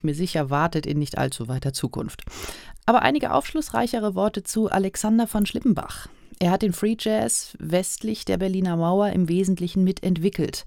Mir sicher wartet in nicht allzu weiter Zukunft. Aber einige aufschlussreichere Worte zu Alexander von Schlippenbach. Er hat den Free Jazz westlich der Berliner Mauer im Wesentlichen mitentwickelt.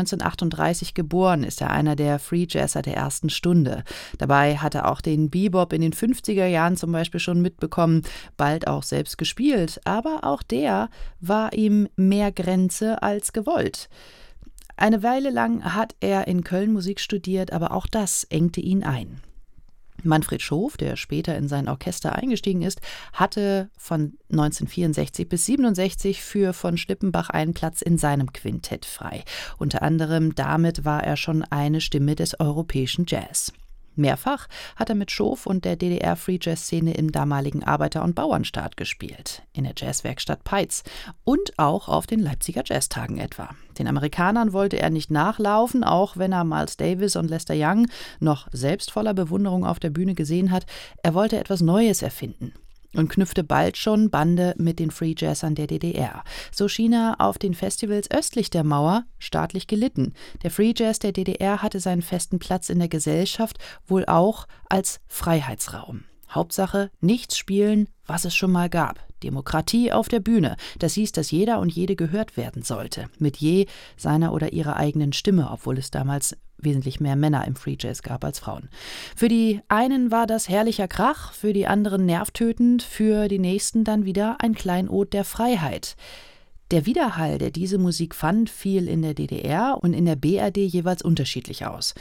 1938 geboren, ist er einer der Free Jazzer der ersten Stunde. Dabei hat er auch den Bebop in den 50er Jahren zum Beispiel schon mitbekommen, bald auch selbst gespielt. Aber auch der war ihm mehr Grenze als gewollt. Eine Weile lang hat er in Köln Musik studiert, aber auch das engte ihn ein. Manfred Schof, der später in sein Orchester eingestiegen ist, hatte von 1964 bis 1967 für von Schlippenbach einen Platz in seinem Quintett frei. Unter anderem damit war er schon eine Stimme des europäischen Jazz. Mehrfach hat er mit Schof und der DDR-Free-Jazz-Szene im damaligen Arbeiter- und Bauernstaat gespielt, in der Jazzwerkstatt Peitz und auch auf den Leipziger Jazztagen etwa. Den Amerikanern wollte er nicht nachlaufen, auch wenn er Miles Davis und Lester Young noch selbst voller Bewunderung auf der Bühne gesehen hat. Er wollte etwas Neues erfinden und knüpfte bald schon Bande mit den Free Jazzern der DDR. So schien er auf den Festivals östlich der Mauer staatlich gelitten. Der Free Jazz der DDR hatte seinen festen Platz in der Gesellschaft, wohl auch als Freiheitsraum. Hauptsache, nichts spielen, was es schon mal gab. Demokratie auf der Bühne. Das hieß, dass jeder und jede gehört werden sollte. Mit je seiner oder ihrer eigenen Stimme, obwohl es damals wesentlich mehr Männer im Free Jazz gab als Frauen. Für die einen war das herrlicher Krach, für die anderen nervtötend, für die nächsten dann wieder ein Kleinod der Freiheit. Der Widerhall, der diese Musik fand, fiel in der DDR und in der BRD jeweils unterschiedlich aus.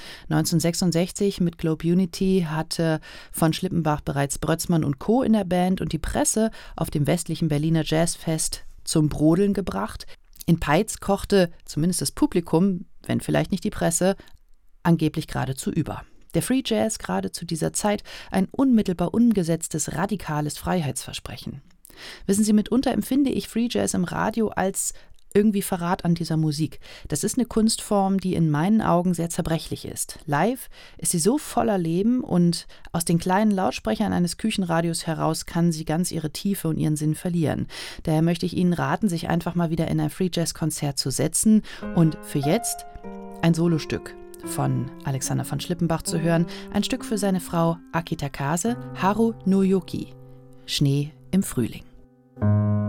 1966 mit Globe Unity hatte von Schlippenbach bereits Brötzmann und Co. in der Band und die Presse auf dem westlichen Berliner Jazzfest zum Brodeln gebracht. In Peitz kochte zumindest das Publikum, wenn vielleicht nicht die Presse, angeblich geradezu über. Der Free Jazz gerade zu dieser Zeit ein unmittelbar umgesetztes, radikales Freiheitsversprechen. Wissen Sie, mitunter empfinde ich Free Jazz im Radio als irgendwie Verrat an dieser Musik. Das ist eine Kunstform, die in meinen Augen sehr zerbrechlich ist. Live ist sie so voller Leben und aus den kleinen Lautsprechern eines Küchenradios heraus kann sie ganz ihre Tiefe und ihren Sinn verlieren. Daher möchte ich Ihnen raten, sich einfach mal wieder in ein Free Jazz Konzert zu setzen und für jetzt ein Solostück von Alexander von Schlippenbach zu hören, ein Stück für seine Frau Aki Takase, Haru no Yuki, Schnee im Frühling.